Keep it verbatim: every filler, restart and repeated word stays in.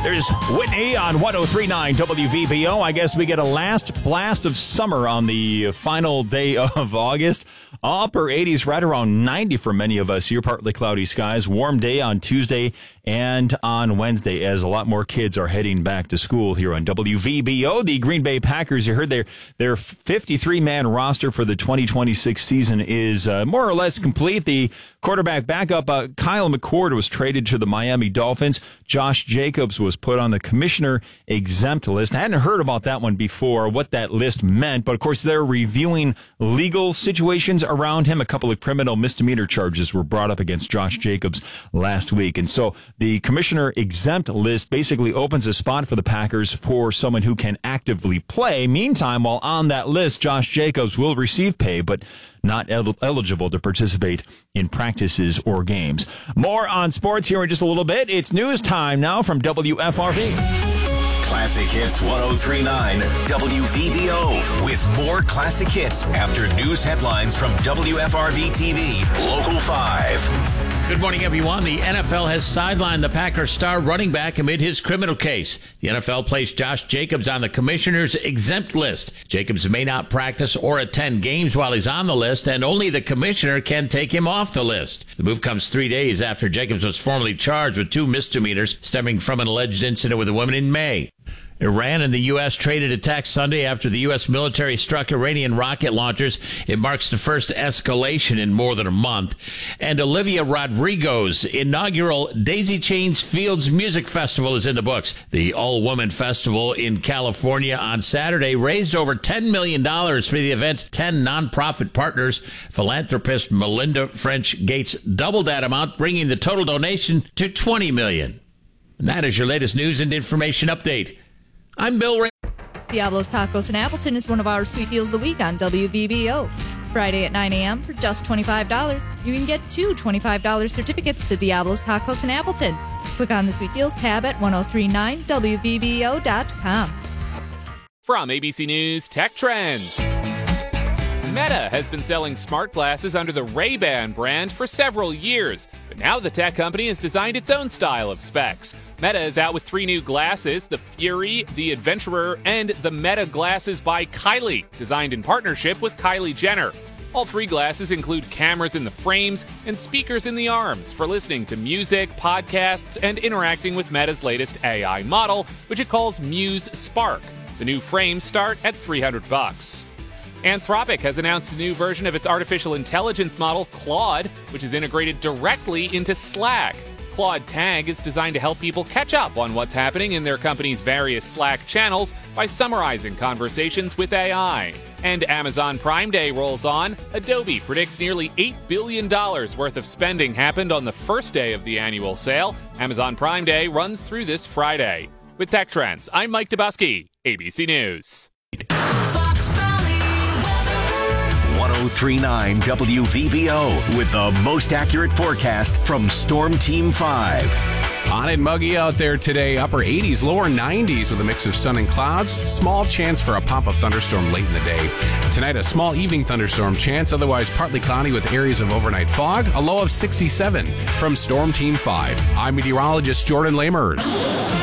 There's Whitney on one oh three point nine W V B O. I guess we get a last blast of summer on the final day of August. Upper eighties, right around ninety for many of us here. Partly cloudy skies. Warm day on Tuesday and on Wednesday as a lot more kids are heading back to school here on W V B O. The Green Bay Packers, you heard their their fifty-three man roster for the twenty twenty-six season is uh, more or less complete. The quarterback backup, uh, Kyle McCord, was traded to the Miami Dolphins. Josh Jacobs was put on the commissioner exempt list. I hadn't heard about that one before, what that list meant, but of course they're reviewing legal situations around him. A couple of criminal misdemeanor charges were brought up against Josh Jacobs last week. And so the commissioner exempt list basically opens a spot for the Packers for someone who can actively play. Meantime, while on that list, Josh Jacobs will receive pay, but not el- eligible to participate in practices or games. More on sports here in just a little bit. It's news time now from W F R V. Classic Hits one oh three point nine W V B O with more classic hits after news headlines from W F R V T V Local five. Good morning, everyone. The N F L has sidelined the Packers star running back amid his criminal case. The N F L placed Josh Jacobs on the commissioner's exempt list. Jacobs may not practice or attend games while he's on the list, and only the commissioner can take him off the list. The move comes three days after Jacobs was formally charged with two misdemeanors stemming from an alleged incident with a woman in May. Iran and the U S traded attacks Sunday after the U S military struck Iranian rocket launchers. It marks the first escalation in more than a month. And Olivia Rodrigo's inaugural Daisy Chains Fields Music Festival is in the books. The all-woman festival in California on Saturday raised over ten million dollars for the event's ten nonprofit partners. Philanthropist Melinda French Gates doubled that amount, bringing the total donation to twenty million dollars. And that is your latest news and information update. I'm Bill Ray. Diablo's Tacos in Appleton is one of our sweet deals of the week on W V B O. Friday at nine a.m. for just twenty-five dollars. You can get two twenty-five dollars certificates to Diablo's Tacos in Appleton. Click on the Sweet Deals tab at ten thirty-nine W V B O dot com. From A B C News Tech Trends. Meta has been selling smart glasses under the Ray-Ban brand for several years, but now the tech company has designed its own style of specs. Meta is out with three new glasses, the Fury, the Adventurer, and the Meta Glasses by Kylie, designed in partnership with Kylie Jenner. All three glasses include cameras in the frames and speakers in the arms for listening to music, podcasts, and interacting with Meta's latest A I model, which it calls Muse Spark. The new frames start at three hundred bucks. Anthropic has announced a new version of its artificial intelligence model, Claude, which is integrated directly into Slack. Claude Tag is designed to help people catch up on what's happening in their company's various Slack channels by summarizing conversations with A I. And Amazon Prime Day rolls on. Adobe predicts nearly eight billion dollars worth of spending happened on the first day of the annual sale. Amazon Prime Day runs through this Friday. With Tech Trends, I'm Mike Dubusky, A B C News. one oh three point nine W V B O with the most accurate forecast from Storm Team five. Hot and muggy out there today. Upper eighties, lower nineties with a mix of sun and clouds. Small chance for a pop-up thunderstorm late in the day. Tonight, a small evening thunderstorm chance. Otherwise, partly cloudy with areas of overnight fog. A low of sixty-seven. From Storm Team five, I'm meteorologist Jordan Lamers.